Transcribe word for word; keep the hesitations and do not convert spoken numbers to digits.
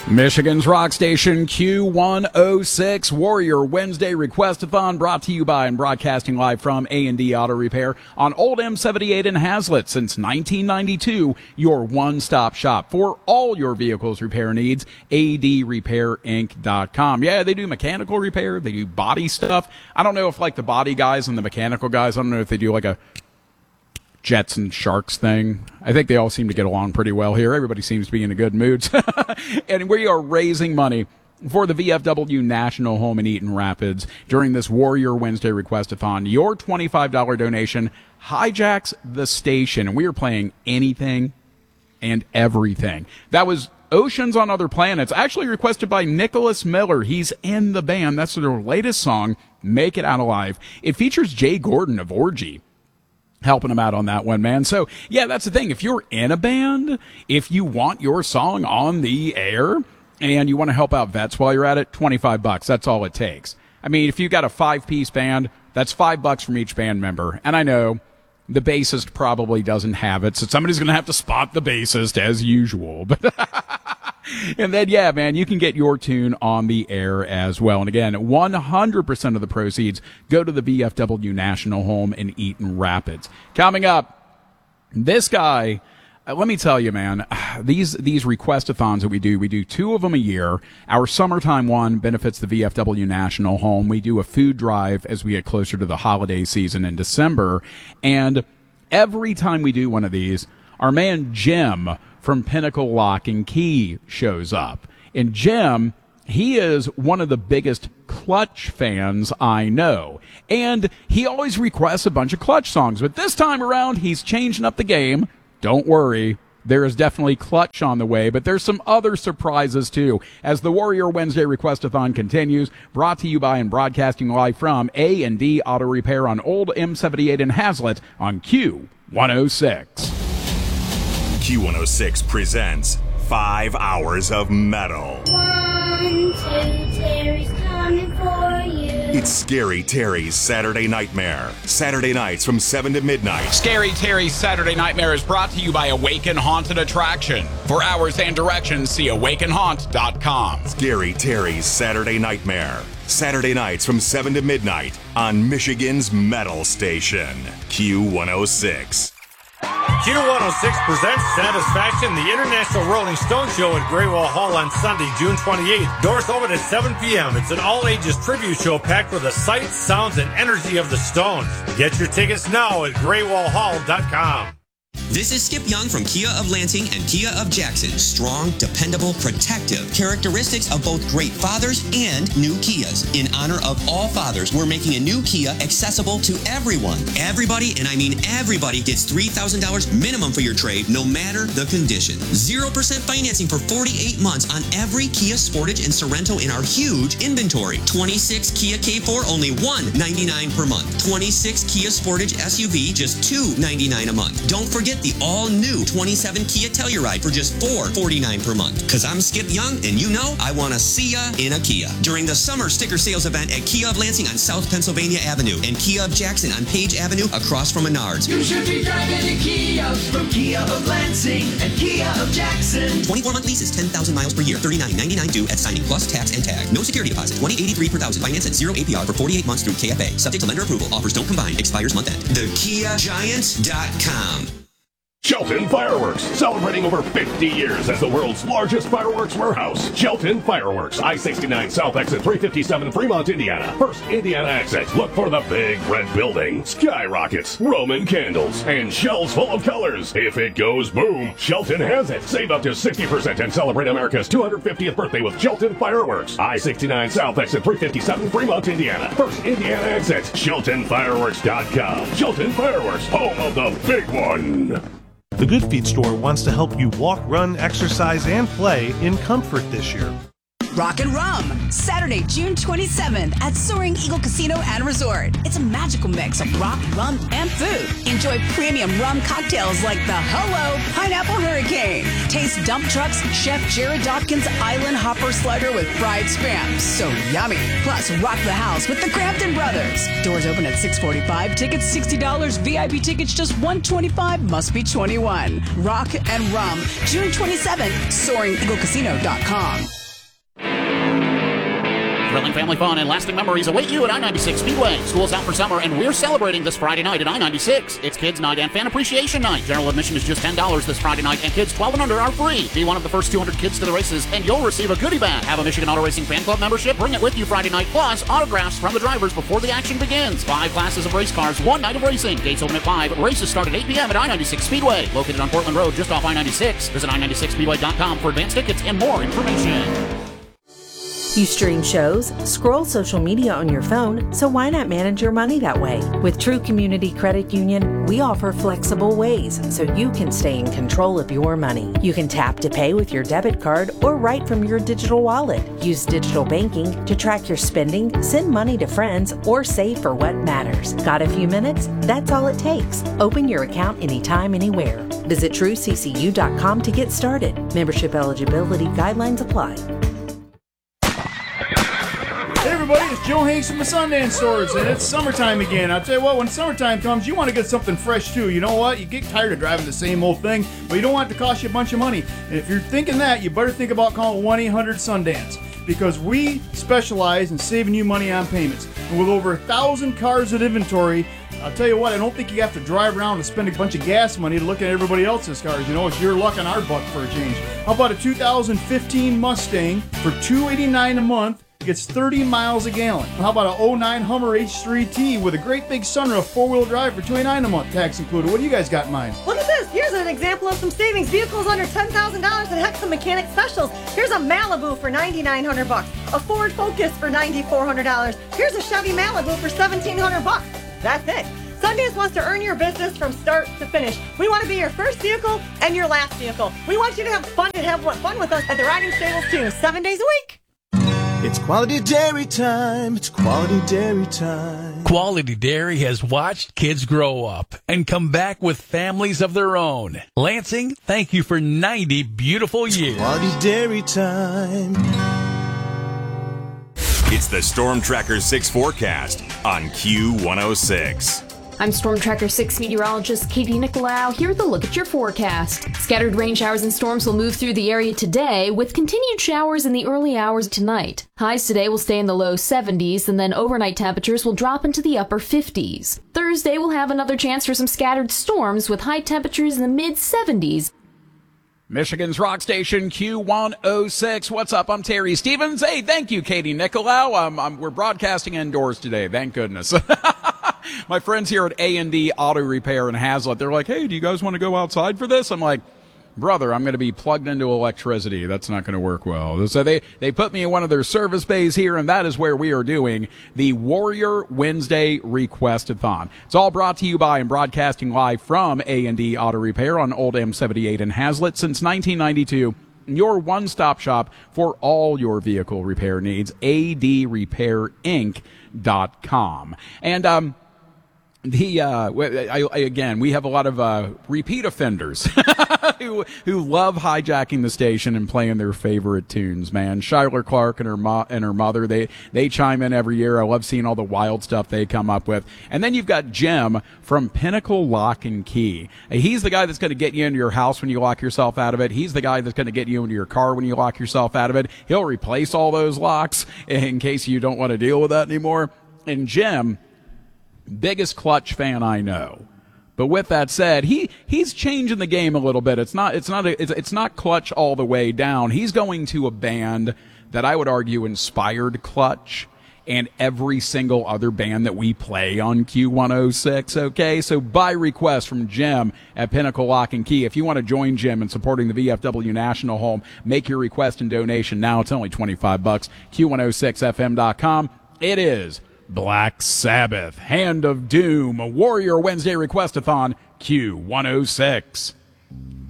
Michigan's rock station Q one oh six Warrior Wednesday Requestathon, brought to you by and broadcasting live from A and D Auto Repair on Old M seventy-eight in Hazlet. Since nineteen ninety-two, your one-stop shop for all your vehicle's repair needs. A D repair inc dot com. Yeah, they do mechanical repair. They do body stuff. I don't know if like the body guys and the mechanical guys, I don't know if they do like a Jets and Sharks thing. I think they all seem to get along pretty well here. Everybody seems to be in a good mood. And we are raising money for the V F W National Home in Eaton Rapids during this Warrior Wednesday Requestathon. Your twenty-five dollars donation hijacks the station. We are playing anything and everything. That was Oceans on Other Planets, actually requested by Nicholas Miller. He's in the band. That's their latest song, Make It Out Alive. It features Jay Gordon of Orgy helping him out on that one, man. So, yeah, that's the thing. If you're in a band, if you want your song on the air and you want to help out vets while you're at it, twenty-five bucks. That's all it takes. I mean, if you got a five-piece band, that's five bucks from each band member. And I know the bassist probably doesn't have it, so somebody's going to have to spot the bassist as usual. But and then, yeah, man, you can get your tune on the air as well. And again, one hundred percent of the proceeds go to the V F W National Home in Eaton Rapids. Coming up, this guy, uh, let me tell you, man, these these requestathons that we do, we do two of them a year. Our summertime one benefits the V F W National Home. We do a food drive as we get closer to the holiday season in December. And every time we do one of these, our man Jim from Pinnacle Lock and Key shows up. And Jim, he is one of the biggest Clutch fans I know. And he always requests a bunch of Clutch songs. But this time around, he's changing up the game. Don't worry, there is definitely Clutch on the way, but there's some other surprises too. As the Warrior Wednesday Requestathon continues, brought to you by and broadcasting live from A and D Auto Repair on Old M seventy-eight in Hazlet on Q one oh six. Q one oh six presents Five Hours of Metal. One, two, Terry's coming for you. It's Scary Terry's Saturday Nightmare. Saturday nights from seven to midnight. Scary Terry's Saturday Nightmare is brought to you by Awaken Haunted Attraction. For hours and directions, see awaken haunt dot com. Scary Terry's Saturday Nightmare. Saturday nights from seven to midnight on Michigan's Metal Station. Q one oh six. Q one oh six presents Satisfaction, the International Rolling Stone Show at Graywall Hall on Sunday, June twenty-eighth. Doors open at seven p.m. It's an all-ages tribute show packed with the sights, sounds, and energy of the Stones. Get your tickets now at graywall hall dot com. This is Skip Young from Kia of Lansing and Kia of Jackson. Strong, dependable, protective. Characteristics of both great fathers and new Kias. In honor of all fathers, we're making a new Kia accessible to everyone. Everybody, and I mean everybody, gets three thousand dollars minimum for your trade, no matter the condition. zero percent financing for forty-eight months on every Kia Sportage and Sorento in our huge inventory. twenty-six Kia K four, only one hundred ninety-nine dollars per month. twenty-six Kia Sportage S U V, just two hundred ninety-nine dollars a month. Don't forget the all-new twenty-seven Kia Telluride for just four hundred forty-nine dollars per month. Because I'm Skip Young, and you know I want to see ya in a Kia. During the summer sticker sales event at Kia of Lansing on South Pennsylvania Avenue and Kia of Jackson on Page Avenue across from Menards. You should be driving a Kia from Kia of Lansing and Kia of Jackson. twenty-four month leases, ten thousand miles per year, thirty-nine ninety-nine due at signing plus tax and tag. No security deposit, twenty eighty-three per thousand. Finance at zero A P R for forty-eight months through K F A. Subject to lender approval. Offers don't combine. Expires month end. the kia giant dot com. Shelton Fireworks, celebrating over fifty years as the world's largest fireworks warehouse. Shelton Fireworks, I sixty-nine South Exit three fifty-seven, Fremont, Indiana. First Indiana exit. Look for the big red building, skyrockets, Roman candles, and shells full of colors. If it goes boom, Shelton has it. Save up to sixty percent and celebrate America's two hundred fiftieth birthday with Shelton Fireworks. I sixty-nine South Exit three fifty-seven, Fremont, Indiana. First Indiana exit. Shelton Fireworks dot com. Shelton Fireworks, home of the big one. The Good Feet store wants to help you walk, run, exercise, and play in comfort this year. Rock and Rum, Saturday, June twenty-seventh at Soaring Eagle Casino and Resort. It's a magical mix of rock, rum, and food. Enjoy premium rum cocktails like the Hello Pineapple Hurricane. Taste Dump Truck's Chef Jared Dawkins Island Hopper Slider with fried spam. So yummy. Plus, rock the house with the Crampton Brothers. Doors open at six forty-five. Tickets sixty dollars. V I P tickets just one hundred twenty-five dollars. Must be twenty-one. Rock and Rum, June twenty-seventh, soaring eagle casino dot com. Thrilling family fun and lasting memories await you at I ninety-six Speedway. School's out for summer, and we're celebrating this Friday night at I ninety-six. It's Kids Night and Fan Appreciation Night. General admission is just ten dollars this Friday night, and kids twelve and under are free. Be one of the first two hundred kids to the races, and you'll receive a goodie bag. Have a Michigan Auto Racing Fan Club membership? Bring it with you Friday night, plus autographs from the drivers before the action begins. Five classes of race cars, one night of racing. Gates open at five. Races start at eight p.m. at I ninety-six Speedway. Located on Portland Road, just off I ninety-six. Visit I ninety-six speedway dot com for advance tickets and more information. You stream shows, scroll social media on your phone, so why not manage your money that way? With True Community Credit Union, we offer flexible ways so you can stay in control of your money. You can tap to pay with your debit card or write from your digital wallet. Use digital banking to track your spending, send money to friends, or save for what matters. Got a few minutes? That's all it takes. Open your account anytime, anywhere. Visit true c c u dot com to get started. Membership eligibility guidelines apply. Hey everybody, it's Joe Hanks from the Sundance Stores, and it's summertime again. I'll tell you what, when summertime comes, you want to get something fresh too. You know what? You get tired of driving the same old thing, but you don't want it to cost you a bunch of money. And if you're thinking that, you better think about calling one eight hundred Sundance, because we specialize in saving you money on payments. And with over a thousand cars in inventory, I'll tell you what, I don't think you have to drive around and spend a bunch of gas money to look at everybody else's cars. You know, it's your luck on our buck for a change. How about a two thousand fifteen Mustang for two hundred eighty-nine dollars a month? Gets thirty miles a gallon. How about an oh nine Hummer H three T with a great big sunroof, four-wheel drive for two hundred eighty-nine dollars a month, tax included? What do you guys got in mind? Look at this. Here's an example of some savings. Vehicles under ten thousand dollars and heck, some mechanic specials. Here's a Malibu for ninety-nine hundred bucks. A Ford Focus for ninety-four hundred dollars. Here's a Chevy Malibu for seventeen hundred bucks. That's it. Sundance wants to earn your business from start to finish. We want to be your first vehicle and your last vehicle. We want you to have fun and have fun with us at the riding stables too, seven days a week. It's quality dairy time. It's quality dairy time. Quality Dairy has watched kids grow up and come back with families of their own. Lansing, thank you for ninety beautiful years. It's quality dairy time. It's the Storm Tracker six forecast on Q one oh six. I'm Storm Tracker six meteorologist Katie Nicolau. Here with a look at your forecast. Scattered rain showers and storms will move through the area today, with continued showers in the early hours tonight. Highs today will stay in the low seventies, and then overnight temperatures will drop into the upper fifties. Thursday will have another chance for some scattered storms, with high temperatures in the mid seventies. Michigan's Rock Station Q one oh six. What's up? I'm Terry Stevens. Hey, thank you, Katie Nicolau. Um, um, we're broadcasting indoors today. Thank goodness. My friends here at A and D Auto Repair in Hazlet, they're like, hey, do you guys want to go outside for this? I'm like, brother, I'm going to be plugged into electricity. That's not going to work well. So they, they put me in one of their service bays here, and that is where we are doing the Warrior Wednesday Request-a-thon. It's all brought to you by and broadcasting live from A and D Auto Repair on Old M seventy-eight in Hazlet since nineteen ninety-two. Your one-stop shop for all your vehicle repair needs, a d repair inc dot com. And, um, The uh, I, I, again, we have a lot of uh, repeat offenders who who love hijacking the station and playing their favorite tunes. Man, Shyler Clark and her mo- and her mother, they they chime in every year. I love seeing all the wild stuff they come up with. And then you've got Jim from Pinnacle Lock and Key. He's the guy that's going to get you into your house when you lock yourself out of it. He's the guy that's going to get you into your car when you lock yourself out of it. He'll replace all those locks in case you don't want to deal with that anymore. And Jim, biggest Clutch fan I know. But with that said, he he's changing the game a little bit. It's not it's not a, it's, it's not Clutch all the way down. He's going to a band that I would argue inspired Clutch and every single other band that we play on Q one oh six. Okay, so by request from Jim at Pinnacle Lock and Key, if you want to join Jim in supporting the V F W National Home, make your request and donation now. It's only twenty-five bucks. Q one oh six F M dot com. It is Black Sabbath, Hand of Doom, a Warrior Wednesday Request-a-thon, Q one oh six.